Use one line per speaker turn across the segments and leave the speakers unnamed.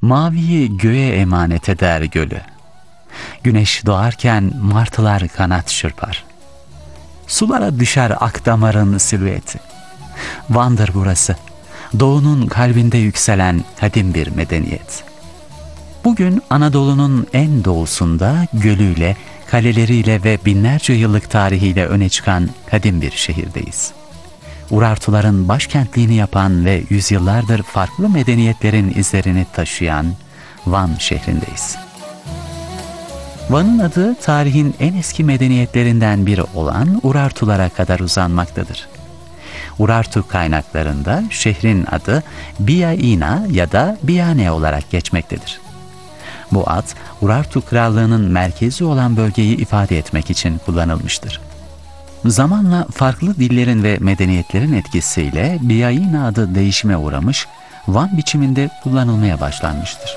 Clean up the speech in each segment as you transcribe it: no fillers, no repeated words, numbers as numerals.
Maviyi göğe emanet eder gölü. Güneş doğarken martılar kanat çırpar. Sulara düşer Akdamar'ın silüeti. Van'dır burası, doğunun kalbinde yükselen kadim bir medeniyet. Bugün Anadolu'nun en doğusunda gölüyle, kaleleriyle ve binlerce yıllık tarihiyle öne çıkan kadim bir şehirdeyiz. Urartuların başkentliğini yapan ve yüzyıllardır farklı medeniyetlerin izlerini taşıyan Van şehrindeyiz. Van'ın adı tarihin en eski medeniyetlerinden biri olan Urartulara kadar uzanmaktadır. Urartu kaynaklarında şehrin adı Biaina ya da Biane olarak geçmektedir. Bu ad, Urartu Krallığı'nın merkezi olan bölgeyi ifade etmek için kullanılmıştır. Zamanla farklı dillerin ve medeniyetlerin etkisiyle Biaina adı değişime uğramış, Van biçiminde kullanılmaya başlanmıştır.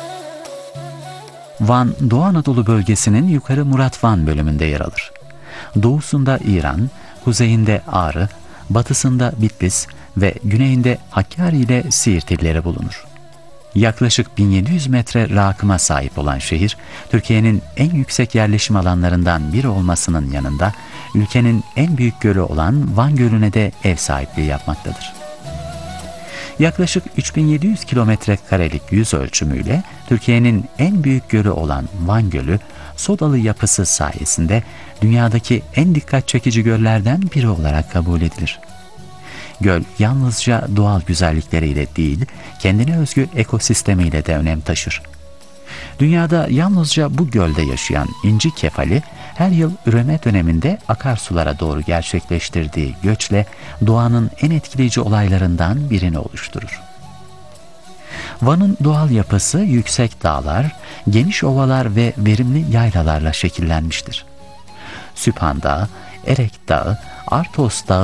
Van, Doğu Anadolu bölgesinin Yukarı Muratvan bölümünde yer alır. Doğusunda İran, kuzeyinde Ağrı, batısında Bitlis ve güneyinde Hakkari ile Siirt illeri bulunur. Yaklaşık 1700 metre rakıma sahip olan şehir, Türkiye'nin en yüksek yerleşim alanlarından biri olmasının yanında, ülkenin en büyük gölü olan Van Gölü'ne de ev sahipliği yapmaktadır. Yaklaşık 3700 kilometre karelik yüz ölçümüyle Türkiye'nin en büyük gölü olan Van Gölü, sodalı yapısı sayesinde dünyadaki en dikkat çekici göllerden biri olarak kabul edilir. Göl yalnızca doğal güzellikleriyle değil, kendine özgü ekosistemiyle de önem taşır. Dünyada yalnızca bu gölde yaşayan inci kefali, her yıl üreme döneminde akarsulara doğru gerçekleştirdiği göçle doğanın en etkileyici olaylarından birini oluşturur. Van'ın doğal yapısı yüksek dağlar, geniş ovalar ve verimli yaylalarla şekillenmiştir. Süphan Dağı, Erek Dağı, Artos Dağı